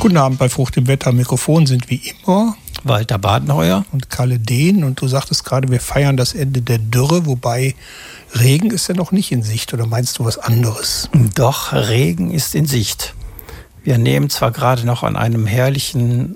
Guten Abend bei Frucht im Wetter. Am Mikrofon sind wie immer Walter Badenheuer und Kalle Dehn. Und du sagtest gerade, wir feiern das Ende der Dürre, wobei Regen ist ja noch nicht in Sicht. Oder meinst du was anderes? Doch, Regen ist in Sicht. Wir nehmen zwar gerade noch an einem herrlichen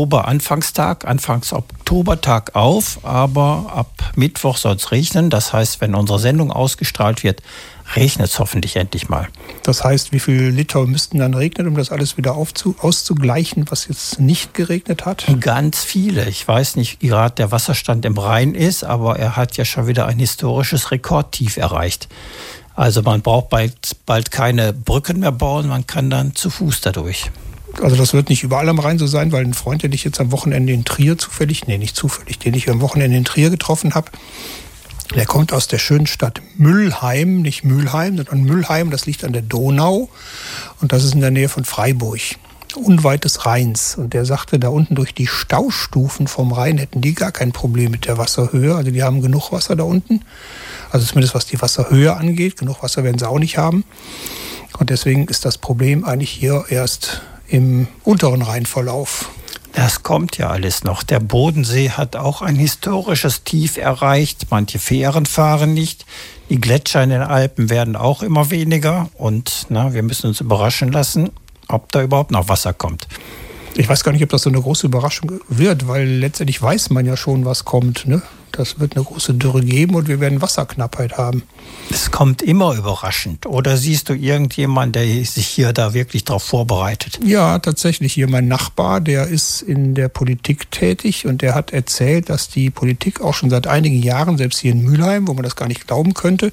Anfangs-Oktobertag auf, aber ab Mittwoch soll es regnen. Das heißt, wenn unsere Sendung ausgestrahlt wird, regnet es hoffentlich endlich mal. Das heißt, wie viele Liter müssten dann regnen, um das alles wieder auszugleichen, was jetzt nicht geregnet hat? Ganz viele. Ich weiß nicht, wie gerade der Wasserstand im Rhein ist, aber er hat ja schon wieder ein historisches Rekordtief erreicht. Also man braucht bald keine Brücken mehr bauen, man kann dann zu Fuß dadurch. Also das wird nicht überall am Rhein so sein, weil ein Freund, den ich jetzt am Wochenende in Trier den ich am Wochenende in Trier getroffen habe, der kommt aus der schönen Stadt Müllheim, nicht Mülheim, sondern Müllheim, das liegt an der Donau und das ist in der Nähe von Freiburg, unweit des Rheins. Und der sagte, da unten durch die Staustufen vom Rhein hätten die gar kein Problem mit der Wasserhöhe. Also die haben genug Wasser da unten, also zumindest was die Wasserhöhe angeht. Genug Wasser werden sie auch nicht haben. Und deswegen ist das Problem eigentlich hier erst im unteren Rheinverlauf. Das kommt ja alles noch. Der Bodensee hat auch ein historisches Tief erreicht. Manche Fähren fahren nicht. Die Gletscher in den Alpen werden auch immer weniger. Und wir müssen uns überraschen lassen, ob da überhaupt noch Wasser kommt. Ich weiß gar nicht, ob das so eine große Überraschung wird, weil letztendlich weiß man ja schon, was kommt, ne? Das wird eine große Dürre geben und wir werden Wasserknappheit haben. Es kommt immer überraschend. Oder siehst du irgendjemanden, der sich hier da wirklich darauf vorbereitet? Ja, tatsächlich. Hier mein Nachbar, der ist in der Politik tätig und der hat erzählt, dass die Politik auch schon seit einigen Jahren, selbst hier in Mülheim, wo man das gar nicht glauben könnte,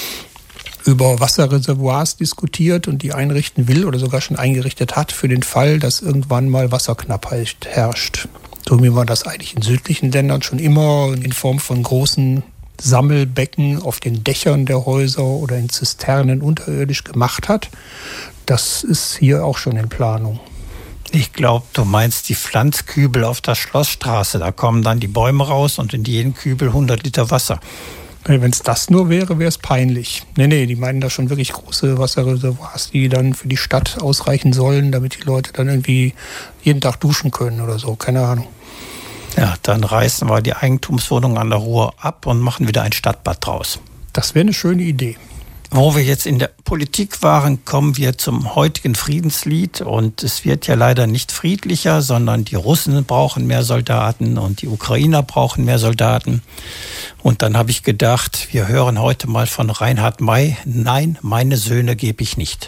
über Wasserreservoirs diskutiert und die einrichten will oder sogar schon eingerichtet hat für den Fall, dass irgendwann mal Wasserknappheit herrscht. So wie man das eigentlich in südlichen Ländern schon immer in Form von großen Sammelbecken auf den Dächern der Häuser oder in Zisternen unterirdisch gemacht hat. Das ist hier auch schon in Planung. Ich glaube, du meinst die Pflanzkübel auf der Schlossstraße. Da kommen dann die Bäume raus und in jeden Kübel 100 Liter Wasser. Wenn es das nur wäre, wäre es peinlich. Nee, die meinen da schon wirklich große Wasserreservoirs, die dann für die Stadt ausreichen sollen, damit die Leute dann irgendwie jeden Tag duschen können oder so. Keine Ahnung. Ja, dann reißen wir die Eigentumswohnung an der Ruhr ab und machen wieder ein Stadtbad draus. Das wäre eine schöne Idee. Wo wir jetzt in der Politik waren, kommen wir zum heutigen Friedenslied. Und es wird ja leider nicht friedlicher, sondern die Russen brauchen mehr Soldaten und die Ukrainer brauchen mehr Soldaten. Und dann habe ich gedacht, wir hören heute mal von Reinhard May. Nein, meine Söhne gebe ich nicht.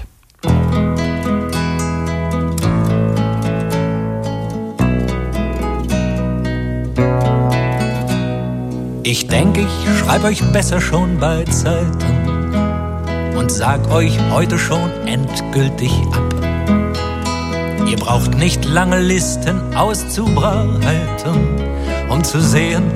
Ich denke, ich schreibe euch besser schon bei Zeiten und sag euch heute schon endgültig ab. Ihr braucht nicht lange Listen auszubreiten, um zu sehen,